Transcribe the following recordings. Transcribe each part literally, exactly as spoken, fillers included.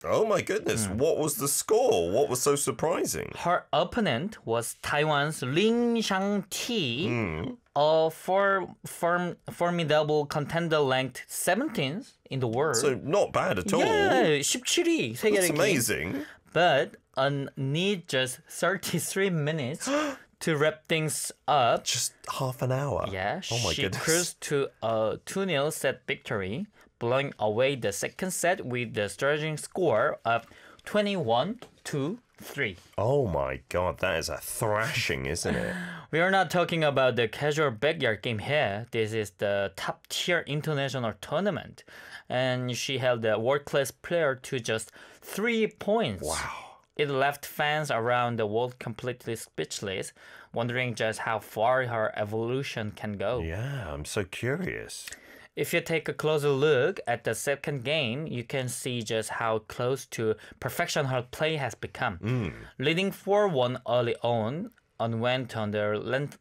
Oh my goodness. Mm. What was the score? What was so surprising? Her opponent was Taiwan's Lin Xiangti, mm. a for, form, formidable contender ranked seventeenth in the world. So not bad at all. Yeah, 십칠 위 세계 That's ranking. amazing. But on need just thirty-three minutes to wrap things up. Just half an hour? Yeah, oh my she goodness. cruised to a two nil set victory, blowing away the second set with the starting score of twenty-one to three. Oh my god, that is a thrashing, isn't it? We are not talking about the casual backyard game here. This is the top-tier international tournament. And she held the world-class player to just three points. Wow. It left fans around the world completely speechless, wondering just how far her evolution can go. Yeah, I'm so curious. If you take a closer look at the second game, you can see just how close to perfection her play has become. Mm. Leading four one early on, and went on the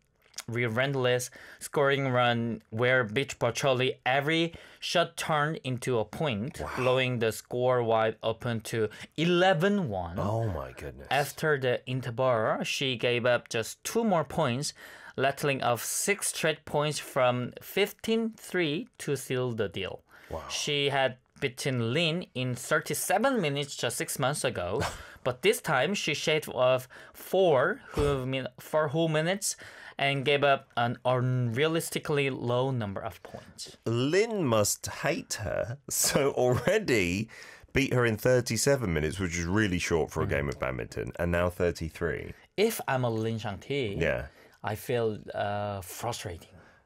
relentless scoring run where beat virtually every shot turned into a point, wow. blowing the score wide open to eleven one. Oh my goodness. After the interval, she gave up just two more points, rattling off six straight points from fifteen three to seal the deal. Wow. She had beaten Lin in thirty-seven minutes just six months ago, but this time she shaved off four whole, four whole minutes and gave up an unrealistically low number of points. Lin must hate her, so already beat her in thirty-seven minutes, which is really short for a mm. game of badminton, and now thirty-three. If I'm a Lin Xiangti, yeah. I feel uh, frustrating.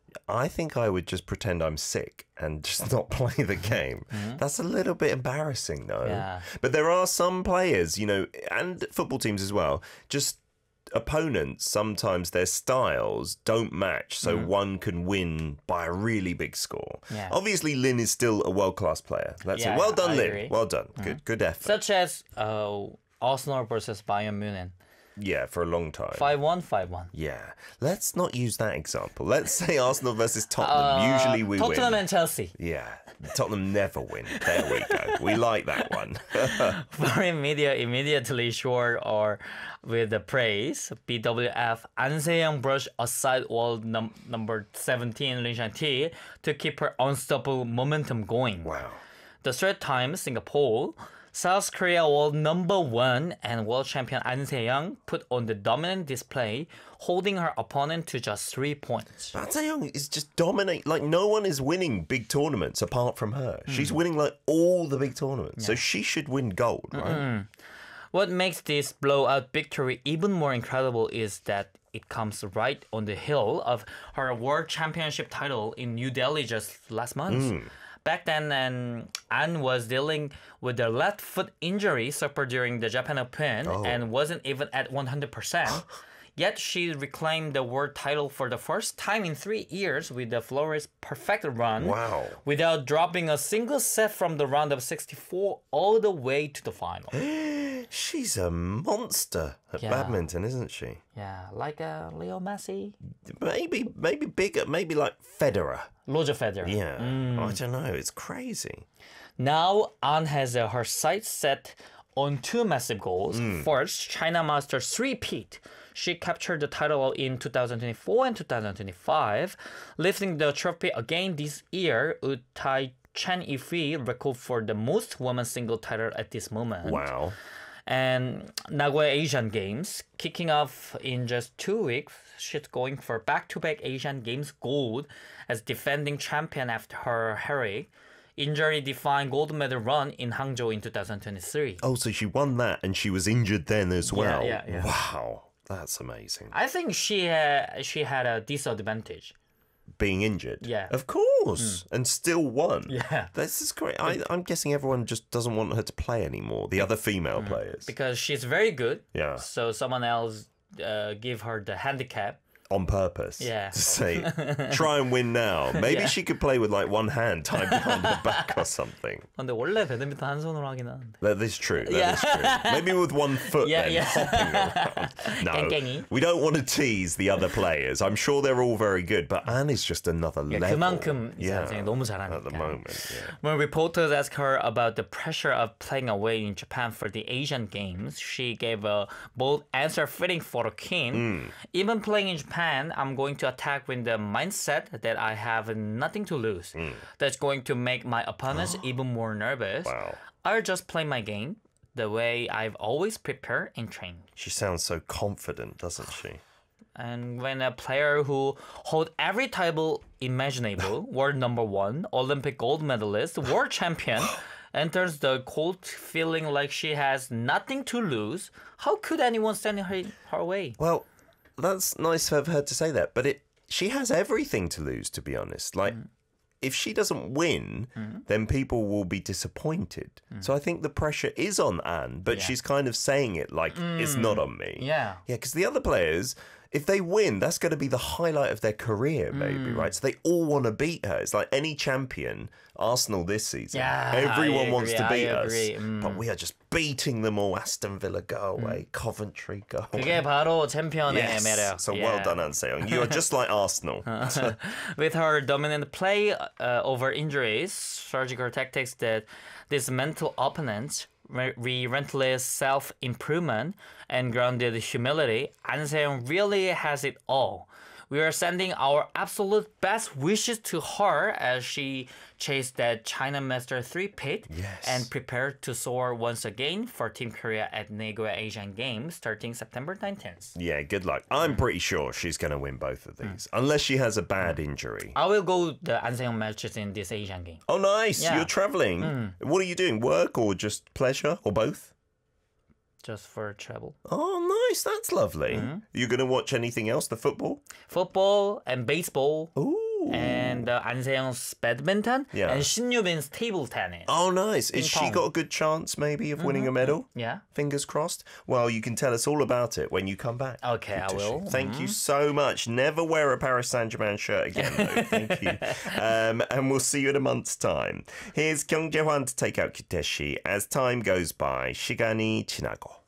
I think I would just pretend I'm sick and just not play the game. Mm-hmm. That's a little bit embarrassing, though. Yeah. But there are some players, you know, and football teams as well, just opponents, sometimes their styles don't match, so mm. one can win by a really big score. Yeah. Obviously, Lin is still a world-class player. That's yeah, it. Well done, I Lin. Agree. Well done. Mm. Good, good effort. Such as uh, Arsenal versus Bayern Munich. Yeah, for a long time. five one, five one. Yeah. Let's not use that example. Let's say Arsenal versus Tottenham. Uh, Usually we Tottenham win. Tottenham and Chelsea. Yeah. Tottenham never win. There we go. We like that one. Foreign media immediately showered or with the praise. B W F An Se-young brushed aside world num number seventeen Lin Xiangti to keep her unstoppable momentum going. Wow. The Straits Times Singapore, South Korea world number one and world champion An Se-young put on the dominant display, holding her opponent to just three points. An Se-young is just dominate. Like, no one is winning big tournaments apart from her. Mm. She's winning, like, all the big tournaments. Yeah. So she should win gold, right? Mm-hmm. What makes this blowout victory even more incredible is that it comes right on the heel of her world championship title in New Delhi just last month. Mm. Back then, um, An was dealing with a left foot injury suffered during the Japan Open oh. and wasn't even at one hundred percent. Yet she reclaimed the world title for the first time in three years with the flawless perfect run. Wow. Without dropping a single set from the round of sixty-four all the way to the final. She's a monster at yeah. badminton, isn't she? Yeah, like uh, Leo Messi. Maybe, maybe bigger, maybe like Federer. Roger Federer. Yeah, mm. I don't know. It's crazy. Now An has uh, her sights set on two massive goals. Mm. First, China Masters three-peat. She captured the title in two thousand twenty-four and two thousand twenty-five, lifting the trophy again this year with Tai Chen Yifei record for the most women's single title at this moment. Wow. And Nagoya Asian Games, kicking off in just two weeks, she's going for back-to-back Asian Games gold as defending champion after her heroic injury-defying gold medal run in Hangzhou in two thousand twenty-three. Oh, so she won that and she was injured then as well. Yeah, yeah, yeah. Wow, that's amazing. I think she uh, she had a disadvantage. Being injured? Yeah. Of course. Mm. And still won. Yeah. This is great. I, I'm guessing everyone just doesn't want her to play anymore, the other female mm. players. Because she's very good. Yeah. So someone else uh, give her the handicap on purpose. Yeah. To say, try and win now. Maybe Yeah. she could play with like one hand tied behind her back or something. 근데 원래 배드민턴 한 손으로 하긴 하는데. That is true. That Yeah. is true. Maybe with one foot Yeah, then, yeah. hopping around. No, 깽깽이. we don't want to tease the other players. I'm sure they're all very good, but Anne is just another Yeah, level. 그만큼 이 yeah, 선생이 너무 잘하니까. at the moment. Yeah. When reporters asked her about the pressure of playing away in Japan for the Asian Games, she gave a bold answer fitting for a king. Even playing in Japan, I'm going to attack with the mindset that I have nothing to lose. That's going to make my opponents even more nervous. Wow. I'll just play my game the way I've always prepared and trained. She sounds so confident, doesn't she? And when a player who hold every title imaginable, world number one, Olympic gold medalist, world champion, enters the court feeling like she has nothing to lose, how could anyone stand in her, her way? Well, that's nice of her to say that, but it she has everything to lose, to be honest. Like, Mm. if she doesn't win, then people will be disappointed. Mm. So I think the pressure is on Anne, but she's kind of saying it like it's not on me. Mm. Yeah. Yeah, because the other players, if they win, that's going to be the highlight of their career, maybe, Mm. right? So they all want to beat her. It's like any champion, Arsenal this season. Yeah, Everyone I wants to agree, beat I us. agree. Mm. But we are just beating them all. Aston Villa go away. Coventry go away. 그게 바로 챔피언의 Yes. 매력. So Yeah. well done, An Se-young. You are just like Arsenal. With her dominant play uh, over injuries, surgical tactics that dismantle opponents, re- relentless self-improvement, and grounded humility, An Se-young really has it all. We are sending our absolute best wishes to her as she chased that China Master three pit Yes. and prepared to soar once again for Team Korea at Nagoya Asian Games starting September nineteenth. Yeah, good luck. I'm pretty sure she's going to win both of these, unless she has a bad injury. I will go the An Se-young matches in this Asian game. Oh, nice. Yeah. You're traveling. What are you doing? Work or just pleasure or both? Just for travel. Oh, nice. That's lovely. You're going to watch anything else? The football? Football and baseball Ooh. and uh, An Se-young's badminton Yeah. and Shin Yubin's table tennis. Oh, nice. Is she pong. got a good chance, maybe, of winning a medal? Yeah. Fingers crossed. Well, you can tell us all about it when you come back. Okay, I Good to will. see. Thank you so much. Never wear a Paris Saint-Germain shirt again, though. Thank you. Um, and we'll see you in a month's time. Here's Kyung Jae-hwan to take out Kiteshi as time goes by. 시간이 지나고.